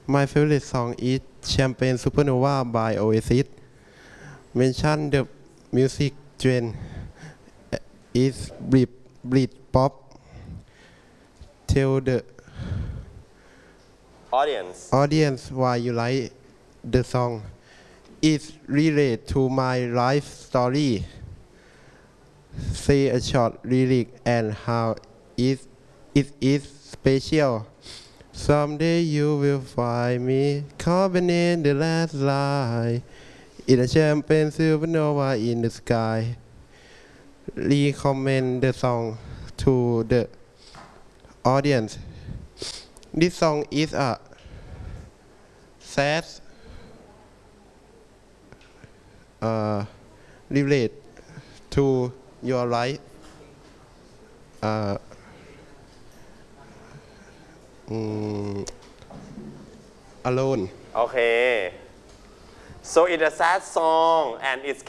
My favorite song is Champagne Supernova by Oasis. Mention the music genre is Britpop. Tell the audience why you like the song. It relates to my life story. Say a short lyric and how it is special. Someday you will find me caught in the last light in a champagne supernova in the sky. Recommend the song to the audience. This song is a sad relate to your life. Alone. Okay. So it's a sad song and it's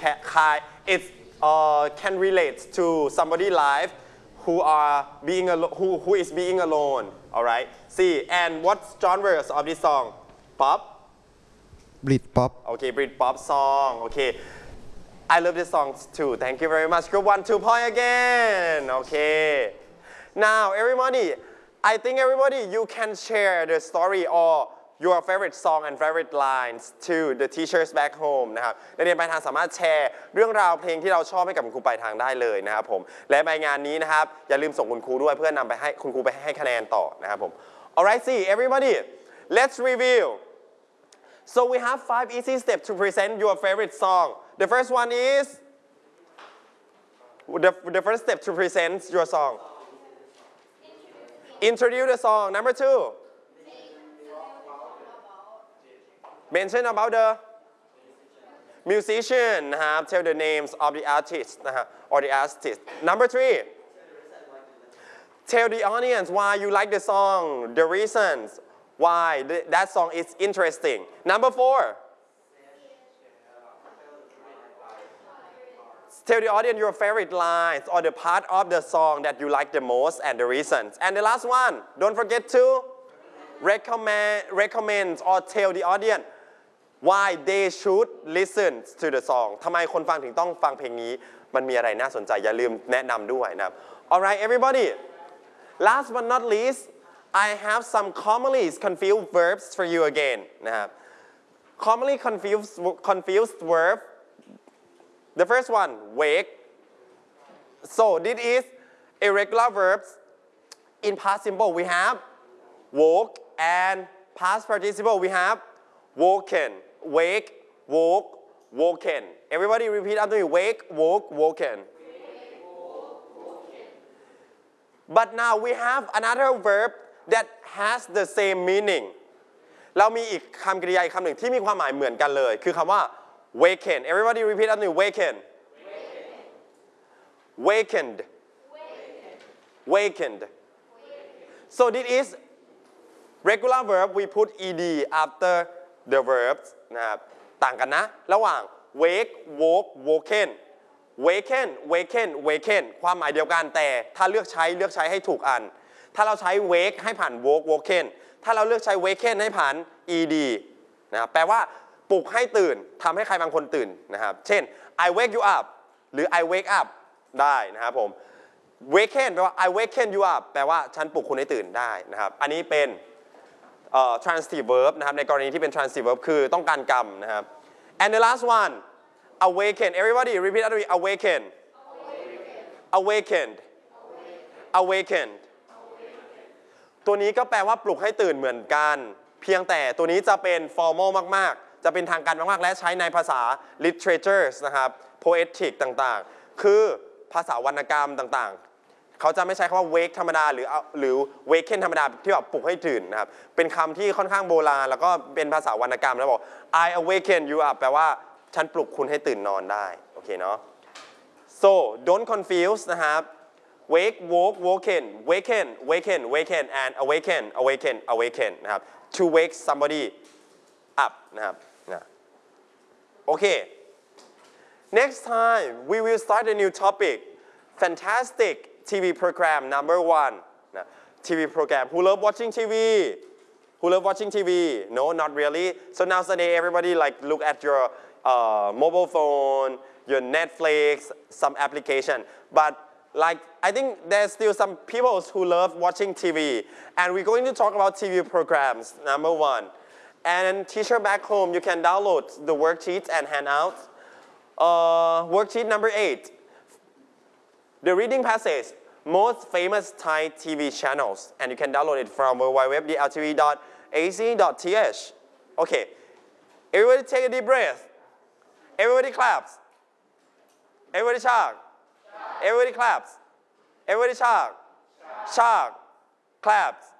can relate to somebody's life who is being alone. All right. See, and what genres of this song? Pop. Britpop. Okay, Britpop song. Okay. I love this song too. Thank you very much. Good 1-2 point again. Okay. Now, everybody, I think you can share the story or your favorite song and favorite lines to the teachers back home นะครับนักเรียนปลายทางสามารถแชร์เรื่องราวเพลงที่เราชอบให้กับคุณครูปลายทางได้เลยนะครับผมและใบงานนี้นะครับอย่าลืมส่งคุณครูด้วยเพื่อนำไปให้คุณครูไปให้คะแนนต่อนะครับผม Alright, see everybody, let's review. So we have 5 easy steps to present your favorite song. The first one is the first step to present your song. Introduce the song. Number 2. Mention about the musician นะครับ Tell the names of the artist นะครับ or the artist. Number 3. Tell the audience why you like the song, the reasons why that song is interesting. Number 4. Tell the audience your favorite lines or the part of the song that you like the most and the reasons. And the last one, don't forget to recommend or tell the audience why they should listen to the song ทำไมคนฟังถึงต้องฟังเพลงนี้มันมีอะไรน่าสนใจอย่าลืมแนะนำด้วยนะครับ Alright everybody, last but not least, I have some commonly confused verbs for you again นะครับ Commonly confused verb. The first one, wake. So this is irregular verbs. In past simple we have woke and past participle we have woken. Wake, woke, woken. Everybody repeat after me. Wake, woke, woken. But now we have another verb that has the same meaning. เรามีอีกคำกริยาอีกคำหนึ่งที่มีความหมายเหมือนกันเลยคือคำว่าwaken. Everybody repeat after me. Waken. Wakened. Wakened. So this is regular verb. We put ed after the verbs นะครับต่างกันนะระหว่าง wake, woke, woken. Waken, waken, waken ความหมายเดียวกันแต่ถ้าเลือกใช้ให้ถูกอันถ้าเราใช้ wake ให้ผ่าน woke, woken ถ้าเราเลือกใช้ waken ให้ผ่าน ed นะครับแปลว่าปลุกให้ตื่นทำให้ใครบางคนตื่นนะครับเช่น I wake you up หรือ I wake up ได้นะครับผม waken แปลว่า I waken you up แปลว่าฉันปลุกคุณให้ตื่นได้นะครับอันนี้เป็นtransitive verb นะครับในกรณีที่เป็น transitive verb คือต้องการกรรมนะครับ and the last one awaken everybody repeat after me awaken awakened awakened ตัวนี้ก็แปลว่าปลุกให้ตื่นเหมือนกันเพียงแต่ตัวนี้จะเป็น formal มากๆจะเป็นทางการมากๆและใช้ในภาษา literature นะครับ poetic ต่างๆคือภาษาวรรณกรรมต่างๆเขาจะไม่ใช้คำว่า wake ธรรมดาหรือ waken ธรรมดาที่แบบปลุกให้ตื่นนะครับเป็นคำที่ค่อนข้างโบราณแล้วก็เป็นภาษาวรรณกรรมแล้วบอก I awaken you up แปลว่าฉันปลุกคุณให้ตื่นนอนได้โอเคเนาะ so don't confuse นะครับ wake woke woken waken waken waken and awaken awaken awaken นะครับ to wake somebody up นะครับโอเค next time we will start a new topic fantastic TV program number 1 TV program who love watching TV Who love watching TV? No, not really. So nowadays everybody like look at your mobile phone, your Netflix, some application. But like I think there's still some people who love watching TV. And we're going to talk about TV programs, number one. And teacher back home, you can download the worksheets and handouts. Worksheet number 8. The reading passage, most famous Thai TV channels. And you can download it from www.dltv.ac.th. Okay, everybody take a deep breath. Everybody claps. Everybody shark. Everybody claps. Everybody shark. Shark. Claps.